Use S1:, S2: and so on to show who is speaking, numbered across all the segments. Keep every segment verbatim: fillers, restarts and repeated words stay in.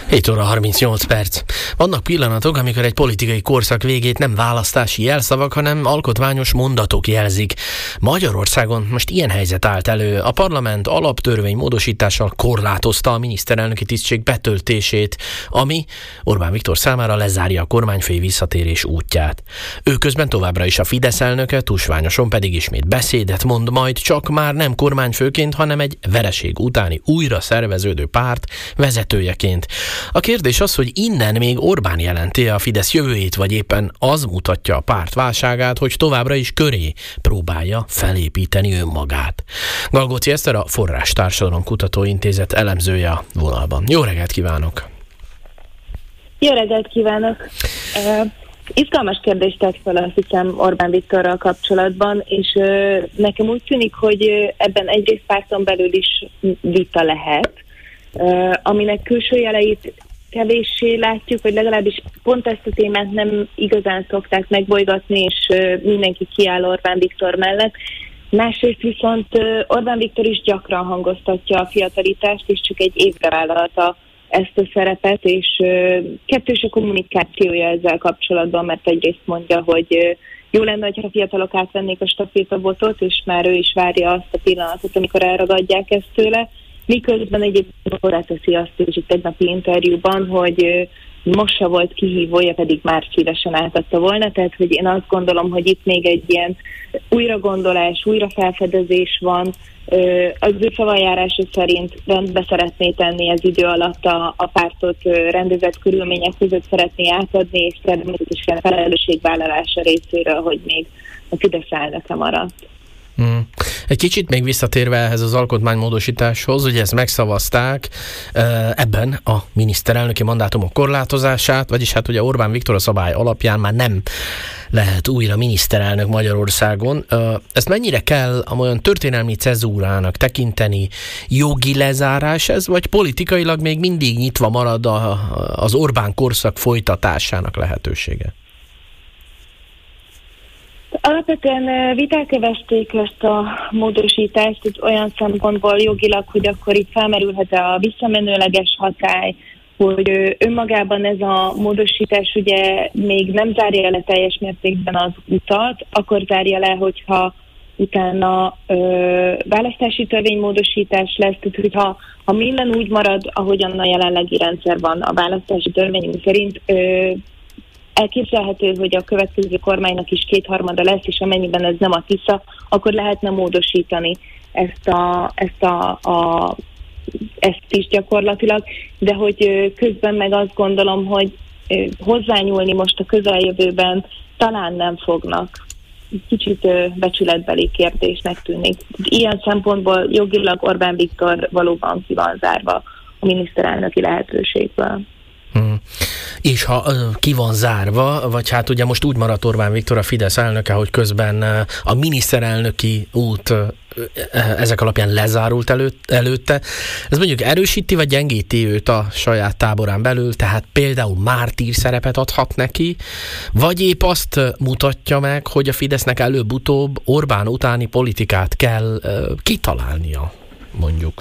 S1: hét óra harmincnyolc perc. Vannak pillanatok, amikor egy politikai korszak végét nem választási jelszavak, hanem alkotmányos mondatok jelzik. Magyarországon most ilyen helyzet állt elő. A parlament alaptörvény módosítással korlátozta a miniszterelnöki tisztség betöltését, ami Orbán Viktor számára lezárja a kormányfői visszatérés útját. Ő közben továbbra is a Fidesz elnöke, tusványoson pedig ismét beszédet mond, majd csak már nem kormányfőként, hanem egy vereség utáni újra szerveződő párt vezetőjeként. A kérdés az, hogy innen még Orbán jelenti a Fidesz jövőjét, vagy éppen az mutatja a párt válságát, hogy továbbra is köré próbálja felépíteni önmagát. Galgóci Eszter, a Forrás Társadalomkutató Intézet elemzője a vonalban. Jó reggelt kívánok!
S2: Jó reggelt kívánok! Uh, izgalmas kérdést tett fel, azt hiszem, Orbán Viktorral kapcsolatban, és uh, nekem úgy tűnik, hogy ebben egyrészt párton belül is vita lehet, Uh, aminek külső jeleit kevéssé látjuk, vagy legalábbis pont ezt a témát nem igazán szokták megbolygatni, és uh, mindenki kiáll Orbán Viktor mellett. Másrészt viszont uh, Orbán Viktor is gyakran hangoztatja a fiatalitást, és csak egy évre vállalta ezt a szerepet, és uh, kettős a kommunikációja ezzel kapcsolatban, mert egyrészt mondja, hogy uh, jó lenne, ha a fiatalok átvennék a stafétabotot, és már ő is várja azt a pillanatot, amikor elragadják ezt tőle. Miközben egyébként hozzáteszi azt is itt egy napi interjúban, hogy most se volt kihívója, pedig már szívesen átadta volna. Tehát, hogy én azt gondolom, hogy itt még egy ilyen újragondolás, újrafelfedezés van. Az ő szavajárása szerint rendbe szeretné tenni az idő alatt a, a pártot, rendezett körülmények között szeretné átadni, és természetesen felelősségvállalása részéről, hogy még a Fidesz elnöke maradt.
S1: Hmm. Egy kicsit még visszatérve ehhez az alkotmánymódosításhoz, ugye ezt megszavazták ebben a miniszterelnöki mandátumok korlátozását, vagyis hát ugye Orbán Viktor a szabály alapján már nem lehet újra miniszterelnök Magyarországon. Ezt mennyire kell olyan történelmi cezúrának tekinteni, jogi lezárás ez, vagy politikailag még mindig nyitva marad a, az Orbán korszak folytatásának lehetősége?
S2: Alapvetően viták övezték ezt a módosítást olyan szempontból jogilag, hogy akkor itt felmerülhet a visszamenőleges hatály, hogy önmagában ez a módosítás ugye még nem zárja le teljes mértékben az utat, akkor zárja le, hogyha utána ö, választási törvénymódosítás lesz, tehát hogyha ha minden úgy marad, ahogyan a jelenlegi rendszer van a választási törvény szerint, ö, elképzelhető, hogy a következő kormánynak is kétharmada lesz, és amennyiben ez nem a Tisza, akkor lehetne módosítani ezt, a, ezt, a, a, ezt is gyakorlatilag, de hogy közben meg azt gondolom, hogy hozzányúlni most a közeljövőben talán nem fognak. Kicsit becsületbeli kérdésnek tűnik. Ilyen szempontból jogilag Orbán Viktor valóban ki van zárva a miniszterelnöki lehetőségből.
S1: Hmm. És ha uh, ki van zárva, vagy hát ugye most úgy maradt Orbán Viktor a Fidesz elnöke, hogy közben uh, a miniszterelnöki út uh, ezek alapján lezárult előtt, előtte, ez mondjuk erősíti vagy gyengíti őt a saját táborán belül, tehát például mártír szerepet adhat neki, vagy épp azt mutatja meg, hogy a Fidesznek előbb-utóbb Orbán utáni politikát kell uh, kitalálnia, mondjuk.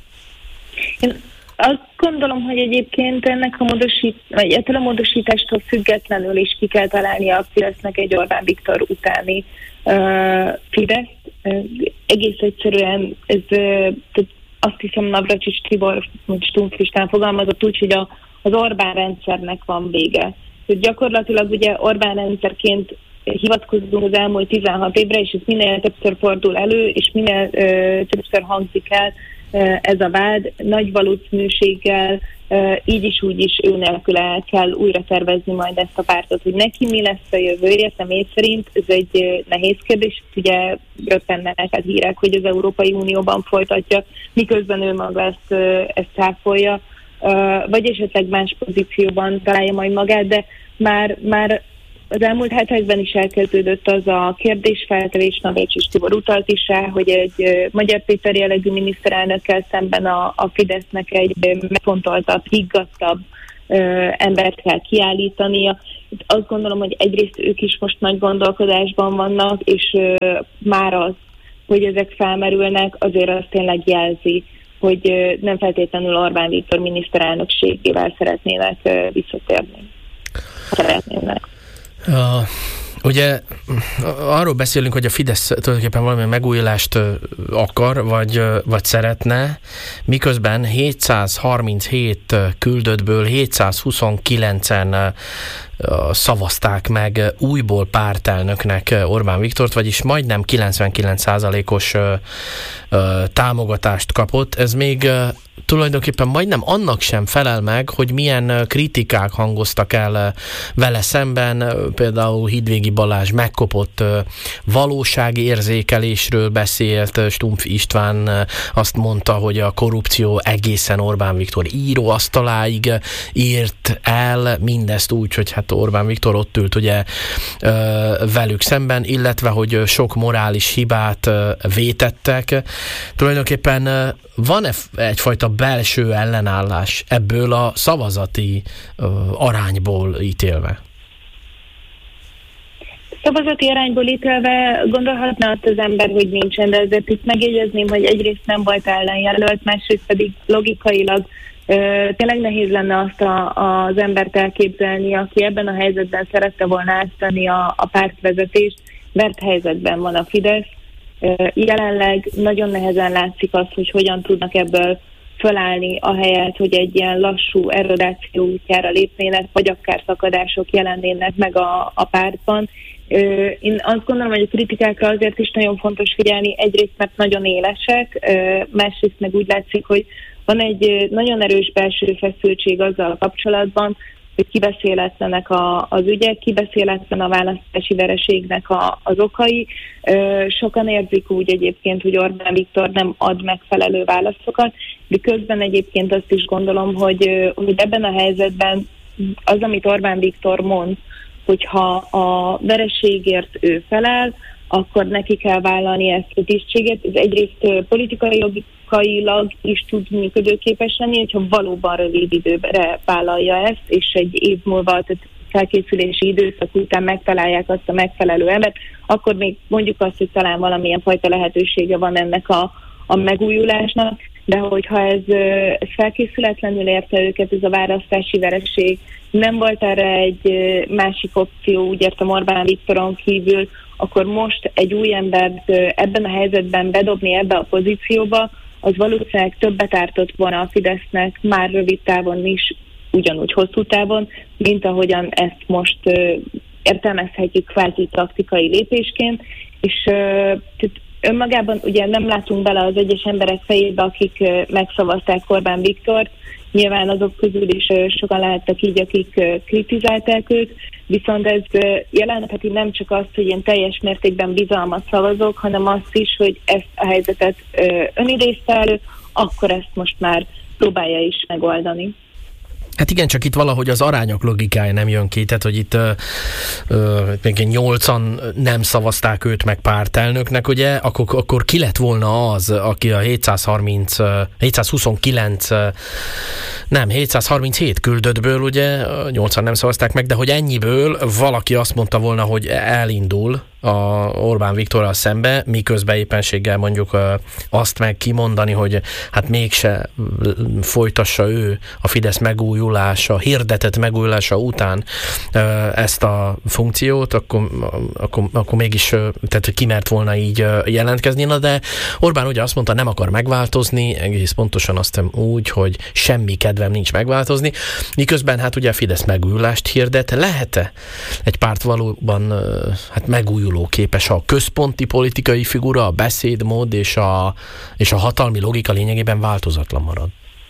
S2: Én azt gondolom, hogy egyébként ennek a módosít, vagy ettől a módosítástól függetlenül is ki kell találnia a Fidesznek egy Orbán Viktor utáni uh, Fidesz. Uh, egész egyszerűen ez, uh, azt hiszem Navracsics Tibor Stumpfistán fogalmazott úgy, hogy a, az Orbán rendszernek van vége. Tehát gyakorlatilag ugye Orbán rendszerként hivatkozunk az elmúlt tizenhat évre, és ez minél többször fordul elő, és minél uh, többször hangzik el ez a vád, nagy valószínűséggel így is úgy is ő nélkül el kell újra tervezni majd ezt a pártot, hogy neki mi lesz a jövője, személy szerint ez egy nehéz kérdés, ugye röppennek a hírek, hogy az Európai Unióban folytatja, miközben ő maga ezt, ezt cáfolja, vagy esetleg más pozícióban találja majd magát, de már, már az elmúlt hetekben is elkezdődött az a kérdésfeltevés, Navracsics Tibor utalt is rá, hogy egy Magyar Péter jellegű miniszterelnökkel szemben a, a Fidesznek egy megfontoltabb, higgadtabb ö, embert kell kiállítania. Itt azt gondolom, hogy egyrészt ők is most nagy gondolkodásban vannak, és ö, már az, hogy ezek felmerülnek, azért az tényleg jelzi, hogy nem feltétlenül Orbán Viktor miniszterelnökségével szeretnének visszatérni. Szeretnének.
S1: Uh, ugye arról beszélünk, hogy a Fidesz tulajdonképpen valamilyen megújulást akar, vagy, vagy szeretne, miközben hétszázharminchét küldöttből hétszázhuszonkilencen szavazták meg újból pártelnöknek Orbán Viktort, vagyis majdnem kilencvenkilenc százalékos támogatást kapott. Ez még tulajdonképpen majdnem annak sem felel meg, hogy milyen kritikák hangoztak el vele szemben. Például Hidvégi Balázs megkopott valóságérzékelésről beszélt, Stumpf István azt mondta, hogy a korrupció egészen Orbán Viktor íróasztaláig írt el, mindezt úgy, hogy hát Orbán Viktor ott ült ugye velük szemben, illetve hogy sok morális hibát vétettek. Tulajdonképpen van-e egyfajta belső ellenállás ebből a szavazati arányból ítélve?
S2: Szavazati arányból ítélve gondolhatna azt az ember, hogy nincsen, de azért itt megjegyezném, hogy egyrészt nem volt ellenjelölt, másrészt pedig logikailag ö, tényleg nehéz lenne azt a, az embert elképzelni, aki ebben a helyzetben szerette volna átvenni a, a pártvezetést, vert helyzetben van a Fidesz. Ö, jelenleg nagyon nehezen látszik az, hogy hogyan tudnak ebből fölállni, ahelyett, hogy egy ilyen lassú erodáció útjára lépnének, vagy akár szakadások jelennének meg a, a pártban. Én azt gondolom, hogy a kritikákra azért is nagyon fontos figyelni, egyrészt mert nagyon élesek, másrészt meg úgy látszik, hogy van egy nagyon erős belső feszültség azzal kapcsolatban, hogy kibeszéletlenek a, az ügyek, kibeszéletlen a választási vereségnek a, az okai. Sokan érzik úgy egyébként, hogy Orbán Viktor nem ad megfelelő válaszokat, de közben egyébként azt is gondolom, hogy, hogy ebben a helyzetben az, amit Orbán Viktor mond, hogyha a vereségért ő felel, akkor neki kell vállalni ezt a tisztséget. Ez egyrészt politikai logikailag is tud működőképes lenni, hogyha valóban rövid időre vállalja ezt, és egy év múlva, tehát felkészülési időszak után megtalálják azt a megfelelő embert, akkor még mondjuk azt, hogy talán valamilyen fajta lehetősége van ennek a, a megújulásnak, de hogyha ez, ez felkészületlenül érte őket, ez a választási vereség, nem volt erre egy másik opció, úgy értem Orbán Viktoron kívül, akkor most egy új embert ebben a helyzetben bedobni ebbe a pozícióba, az valószínűleg többet ártott volna a Fidesznek már rövid távon is, ugyanúgy hosszú távon, mint ahogyan ezt most értelmezhetjük kvázi taktikai lépésként, és önmagában ugye nem látunk bele az egyes emberek fejébe, akik megszavazták Orbán Viktort, nyilván azok közül is sokan lehettek így, akik kritizálták őt, viszont ez jelentheti nem csak azt, hogy én teljes mértékben bizalmat szavazok, hanem azt is, hogy ezt a helyzetet önidézte elő, akkor ezt most már próbálja is megoldani.
S1: Hát igen, csak itt valahogy az arányok logikája nem jön ki, tehát hogy itt ö, ö, még nyolcan nem szavazták őt meg pártelnöknek, ugye, akkor, akkor ki lett volna az, aki a hétszázharminc, hétszázhuszonkilenc, nem, hétszázharminchét küldöttből, ugye, nyolcan nem szavazták meg, de hogy ennyiből valaki azt mondta volna, hogy elindul a Orbán Viktorral szembe, miközben éppenséggel mondjuk azt meg kimondani, hogy hát mégse folytassa ő a Fidesz megújulása, hirdetett megújulása után ezt a funkciót, akkor, akkor, akkor mégis, tehát hogy ki mert volna így jelentkezni. Na de Orbán ugye azt mondta, nem akar megváltozni, egész pontosan azt úgy, hogy semmi kedvem nincs megváltozni, miközben hát ugye a Fidesz megújulást hirdet. Lehet-e egy párt valóban hát megújul képes a központi politikai figura, a beszédmód és a, és a hatalmi logika lényegében változatlan marad?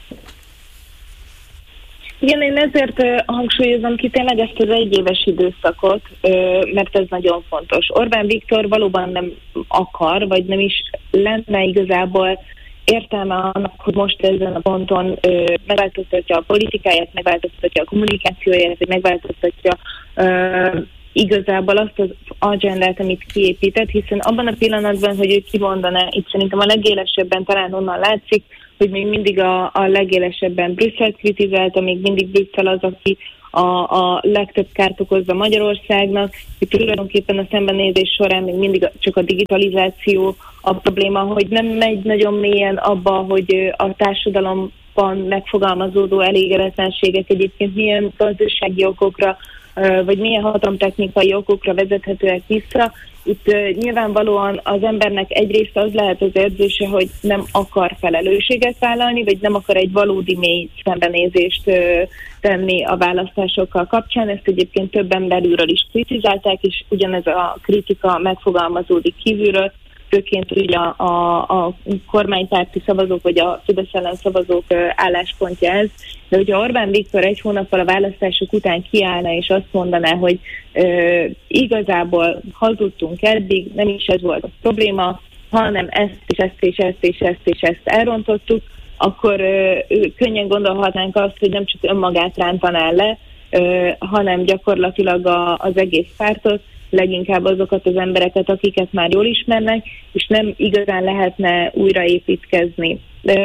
S2: Igen, én ezért uh, hangsúlyozom ki tényleg ezt az egyéves időszakot, uh, mert ez nagyon fontos. Orbán Viktor valóban nem akar, vagy nem is lenne igazából értelme annak, hogy most ezen a ponton uh, megváltoztatja a politikáját, megváltoztatja a kommunikációját, vagy megváltoztatja uh, igazából azt az agendát, amit kiépített, hiszen abban a pillanatban, hogy ő kimondaná, itt szerintem a legélesebben talán onnan látszik, hogy még mindig a, a legélesebben Brüsszelt kritizálta, még mindig Brüsszel az, aki, a, a legtöbb kárt okozza Magyarországnak, hogy tulajdonképpen a szembenézés során még mindig csak a digitalizáció a probléma, hogy nem megy nagyon mélyen abba, hogy a társadalomban megfogalmazódó elégedetlenségek egyébként milyen gazdasági okokra, vagy milyen hatalomtechnikai okokra vezethetőek vissza. Itt uh, nyilvánvalóan az embernek egyrészt az lehet az érzése, hogy nem akar felelősséget vállalni, vagy nem akar egy valódi mély szembenézést uh, tenni a választásokkal kapcsán. Ezt egyébként többen belülről is kritizálták, és ugyanez a kritika megfogalmazódik kívülről, főként ugye a, a, a kormánypárti szavazók, vagy a Fidesz ellen szavazók uh, álláspontja ez. De hogyha Orbán Viktor egy hónappal a választások után kiállna, és azt mondaná, hogy uh, igazából hazudtunk eddig, nem is ez volt a probléma, hanem ezt és ezt és ezt és ezt és ezt elrontottuk, akkor uh, könnyen gondolhatnánk azt, hogy nem csak önmagát rántaná le, uh, hanem gyakorlatilag a, az egész pártot, leginkább azokat az embereket, akiket már jól ismernek, és nem igazán lehetne újraépítkezni.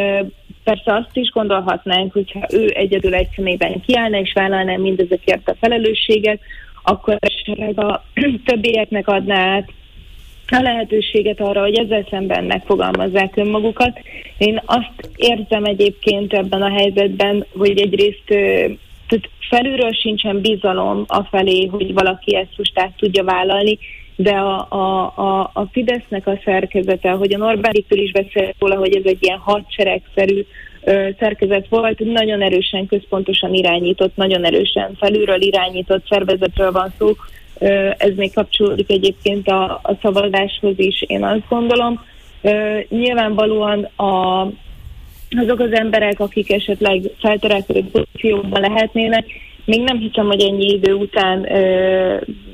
S2: Persze azt is gondolhatnánk, hogyha ő egyedül egy személyben kiállna és vállalná mindezekért a felelősséget, akkor esetleg a többieknek adná át a lehetőséget arra, hogy ezzel szemben megfogalmazzák önmagukat. Én azt érzem egyébként ebben a helyzetben, hogy egyrészt tehát felülről sincsen bizalom afelé, hogy valaki ezt most át tudja vállalni, de a, a, a, a Fidesznek a szerkezete, ahogy a Orbán Viktor is beszélt róla, hogy ez egy ilyen hadseregszerű ö, szerkezet volt, nagyon erősen központosan irányított, nagyon erősen felülről irányított szervezetről van szó. Ö, ez még kapcsolódik egyébként a, a szavazáshoz is, én azt gondolom. Ö, nyilvánvalóan a azok az emberek, akik esetleg feltörekvő pozícióban lehetnének, még nem hiszem, hogy ennyi idő után ö,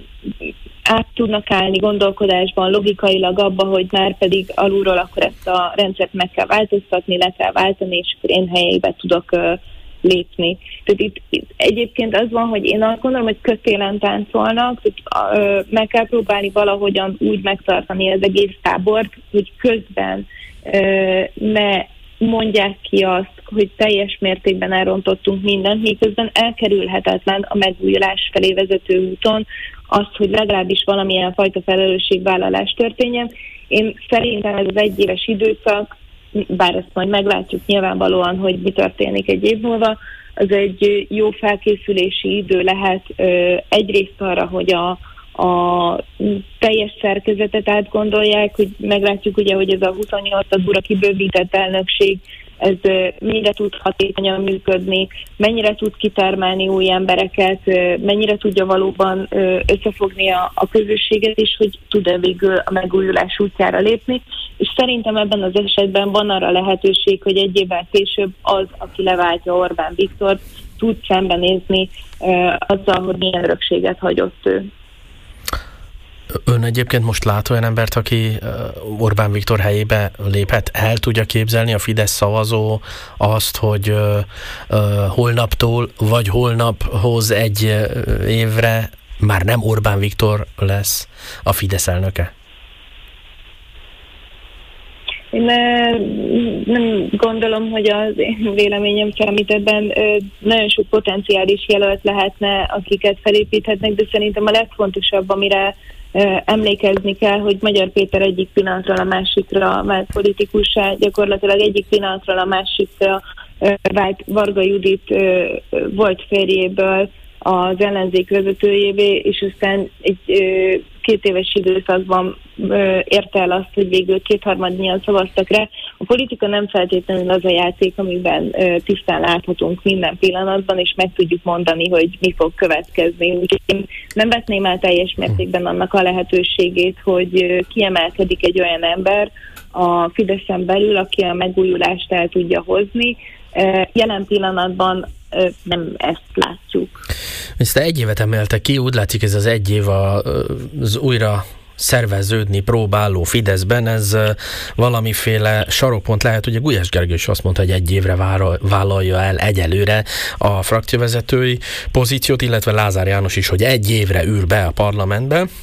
S2: át tudnak állni gondolkodásban, logikailag abba, hogy már pedig alulról akkor ezt a rendszert meg kell változtatni, le kell váltani, és akkor én helyébe tudok ö, lépni. Tehát itt, itt egyébként az van, hogy én azt gondolom, hogy kötélen táncolnak, tehát, ö, meg kell próbálni valahogyan úgy megtartani az egész tábort, hogy közben ö, ne mondják ki azt, hogy teljes mértékben elrontottunk mindent, miközben elkerülhetetlen a megújulás felé vezető úton az, hogy legalábbis valamilyen fajta felelősségvállalás történjen. Én szerintem ez az egyéves időszak, bár ezt majd meglátjuk nyilvánvalóan, hogy mi történik egy év múlva, az egy jó felkészülési idő lehet egyrészt arra, hogy a a teljes szerkezetet átgondolják, hogy meglátjuk ugye, hogy ez a huszonnyolc tagúra kibővített elnökség, ez mennyire tud hatékonyan működni, mennyire tud kitermelni új embereket, mennyire tudja valóban összefogni a, a közösséget, és hogy tud-e végül a megújulás útjára lépni. És szerintem ebben az esetben van arra lehetőség, hogy egy évvel később az, aki leváltja Orbán Viktort, tud szembenézni azzal, hogy milyen örökséget hagyott ő.
S1: Ön egyébként most lát olyan embert, aki Orbán Viktor helyébe léphet? El tudja képzelni a Fidesz szavazó azt, hogy uh, uh, holnaptól vagy holnaphoz egy évre már nem Orbán Viktor lesz a Fidesz elnöke?
S2: Én nem gondolom, hogy az én véleményem számít ebben. Nagyon sok potenciális jelölt lehetne, akiket felépíthetnek, de szerintem a legfontosabb, amire emlékezni kell, hogy Magyar Péter egyik pillanatról a másikra vált politikussá, gyakorlatilag egyik pillanatról a másikra vált Varga Judit volt férjéből az ellenzék vezetőjévé, és aztán egy két éves időszakban érte el azt, hogy végül kétharmadnyian szavaztak rá. A politika nem feltétlenül az a játék, amiben tisztán láthatunk minden pillanatban, és meg tudjuk mondani, hogy mi fog következni. Úgyhogy én nem vetném el teljes mértékben annak a lehetőségét, hogy kiemelkedik egy olyan ember a Fideszen belül, aki a megújulást el tudja hozni. Jelen pillanatban nem ezt látjuk.
S1: Ezt egy évet emeltek ki, úgy látszik ez az egy év az újra szerveződni próbáló Fideszben, ez valamiféle sarokpont lehet. Ugye Gulyás Gergely is azt mondta, hogy egy évre vállalja el egyelőre a frakcióvezetői pozíciót, illetve Lázár János is, hogy egy évre ül be a parlamentbe.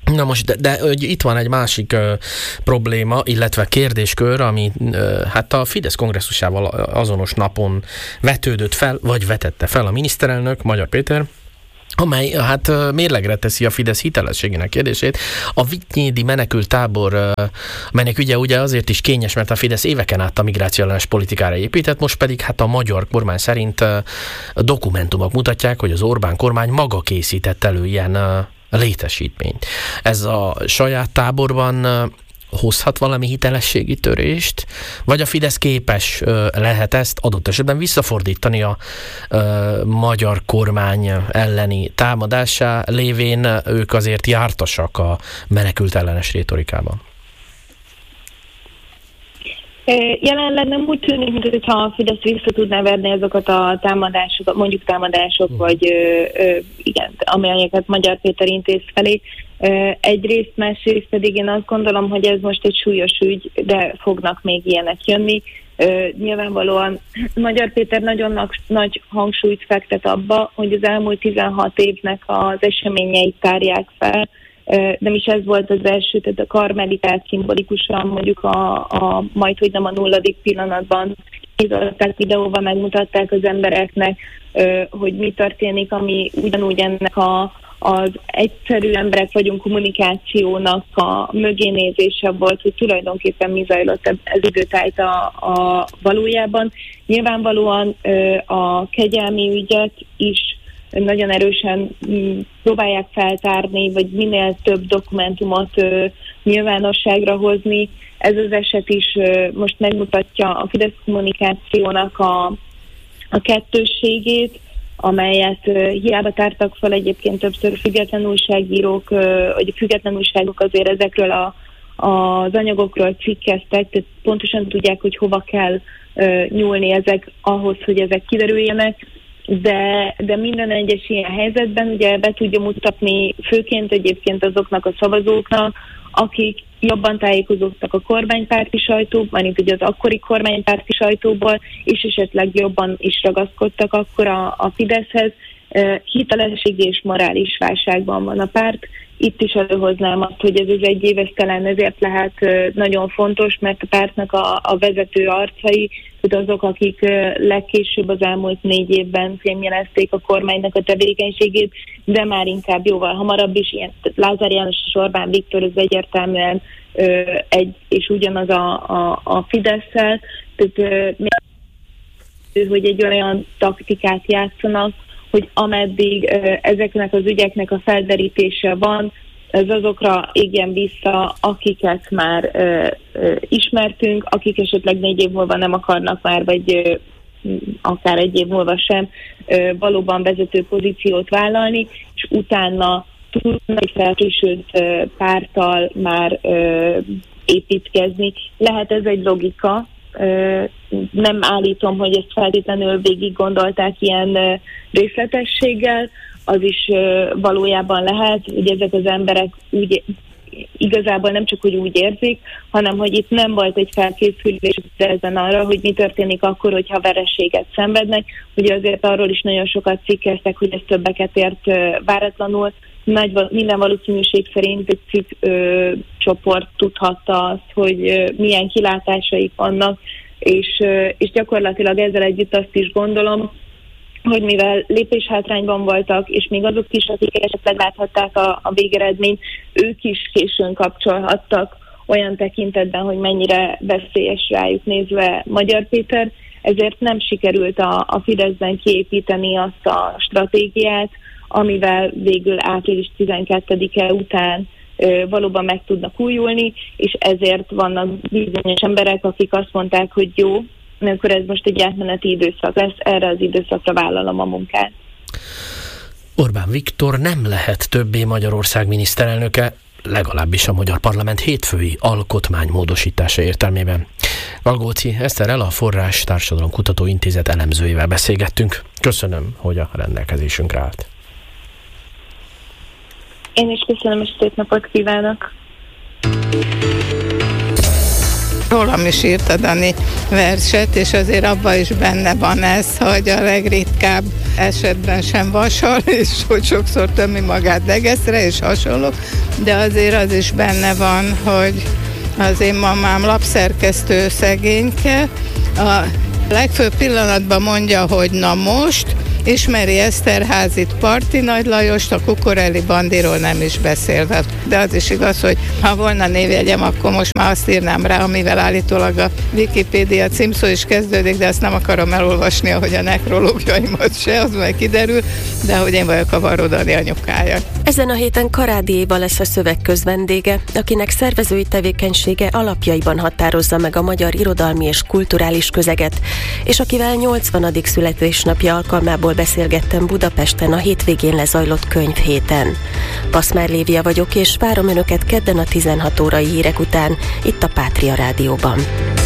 S1: Na most, de, de itt van egy másik ö, probléma, illetve kérdéskör, ami ö, hát a Fidesz kongresszusával azonos napon vetődött fel, vagy vetette fel a miniszterelnök, Magyar Péter, amely hát mérlegre teszi a Fidesz hitelességének kérdését. A vityédi menekült tábor, melynek ügye ugye azért is kényes, mert a Fidesz éveken át a migrációellenes politikára épített, most pedig hát a magyar kormány szerint dokumentumok mutatják, hogy az Orbán kormány maga készített elő ilyen létesítményt. Ez a saját táborban hozhat valami hitelességi törést, vagy a Fidesz képes lehet ezt adott esetben visszafordítani a ö, magyar kormány elleni támadásá lévén ők azért jártasak a menekült ellenes rétorikában?
S2: Jelenleg nem úgy tűnik, mintha a Fidesz vissza tudná verni azokat a támadásokat, mondjuk támadások, uh. vagy ö, ö, igen, amelyeket Magyar Péter intéz felé. Egyrészt, másrészt pedig én azt gondolom, hogy ez most egy súlyos ügy, de fognak még ilyenek jönni. Nyilvánvalóan Magyar Péter nagyon nagy hangsúlyt fektet abba, hogy az elmúlt tizenhat évnek az eseményeit tárják fel. Nem is ez volt az első, tehát a karmelitát szimbolikusan mondjuk a, a majd, hogy nem a nulladik pillanatban kizolták videóval, megmutatták az embereknek, hogy mi történik, ami ugyanúgy ennek a az egyszerű emberek vagyunk kommunikációnak a mögénézése volt, hogy tulajdonképpen mi zajlott ez időtájt a, a valójában. Nyilvánvalóan a kegyelmi ügyet is nagyon erősen próbálják feltárni, vagy minél több dokumentumot nyilvánosságra hozni. Ez az eset is most megmutatja a Fidesz kommunikációnak a, a kettősségét, amelyet uh, hiába tártak fel egyébként többször független újságírók, uh, vagy független újságok azért ezekről a, az anyagokról cikkeztek, tehát pontosan tudják, hogy hova kell uh, nyúlni ezek ahhoz, hogy ezek kiderüljenek, de, de minden egyes ilyen helyzetben ugye be tudja mutatni főként egyébként azoknak a szavazóknak, akik jobban tájékozódtak a kormánypárti sajtóban, mint ugye az akkori kormánypárti sajtóból, és esetleg jobban is ragaszkodtak akkor a, a Fideszhez. Hitelességi és morális válságban van a párt. Itt is előhoznám azt, hogy ez az egy éves talán ezért lehet nagyon fontos, mert a pártnak a, a vezető arcai, tehát azok, akik legkésőbb az elmúlt négy évben fémjelezték a kormánynak a tevékenységét, de már inkább jóval hamarabb is, ilyen Lázár János és Orbán Viktor, ez egyértelműen egy és ugyanaz a, a, a Fidesszel, tehát hogy egy olyan taktikát játszanak, hogy ameddig ezeknek az ügyeknek a felderítése van, ez azokra égjen vissza, akiket már ö, ö, ismertünk, akik esetleg négy év múlva nem akarnak már, vagy ö, akár egy év múlva sem ö, valóban vezető pozíciót vállalni, és utána tudnak egy felfrissült ö, párttal már ö, építkezni. Lehet ez egy logika, ö, nem állítom, hogy ezt feltétlenül végig gondolták ilyen ö, részletességgel, az is uh, valójában lehet, hogy ezek az emberek úgy igazából nem csak, hogy úgy érzik, hanem, hogy itt nem volt egy felkészülés ezen arra, hogy mi történik akkor, hogyha vereséget szenvednek. Ugye azért arról is nagyon sokat cikkeztek, hogy ez többeket ért uh, váratlanul. Nagy, minden valószínűség szerint egy cikk uh, csoport tudhatta azt, hogy uh, milyen kilátásaik vannak, és, uh, és gyakorlatilag ezzel együtt azt is gondolom, hogy mivel lépéshátrányban voltak, és még azok is, akik esetleg láthatták a, a végeredményt, ők is későn kapcsolhattak olyan tekintetben, hogy mennyire veszélyes rájuk nézve Magyar Péter, ezért nem sikerült a, a Fideszben kiépíteni azt a stratégiát, amivel végül április tizenkettedike után ö, valóban meg tudnak újulni, és ezért vannak bizonyos emberek, akik azt mondták, hogy jó, akkor ez most egy átmeneti időszak lesz, erre az időszakra vállalom a munkát.
S1: Orbán Viktor nem lehet többé Magyarország miniszterelnöke, legalábbis a Magyar Parlament hétfői alkotmánymódosítása értelmében. Galgóci Eszterrel, a Forrás Társadalomkutató Intézet elemzőjével beszélgettünk. Köszönöm, hogy a rendelkezésünkre állt.
S2: Én is köszönöm, és szép napot kívánok!
S3: Rólam is írt a Dani verset, és azért abban is benne van ez, hogy a legritkább esetben sem vasal, és hogy sokszor tömi magát degeszre, és hasonlók, de azért az is benne van, hogy az én mamám lapszerkesztő szegényke, a legfőbb pillanatban mondja, hogy na most, ismeri Eszterházit, Parti Nagy Lajost, a Kukorelli Bandiról nem is beszélve. De az is igaz, hogy ha volna névjegyem, akkor most már azt írnám rá, amivel állítólag a Wikipédia címszó is kezdődik, de ezt nem akarom elolvasni, ahogy a nekrológiaimat se, az majd kiderül, de hogy én vagyok a Varró Dani anyukája.
S4: Ezen a héten Karádi Éva lesz a szövegköz vendége, akinek szervezői tevékenysége alapjaiban határozza meg a magyar irodalmi és kulturális közeget, és akivel nyolcvanadik születésnapja alkalmából beszélgettem Budapesten a hétvégén lezajlott könyvhéten. Paszmár Lévia vagyok, és várom önöket kedden a tizenhat órai hírek után, itt a Pátria Rádióban.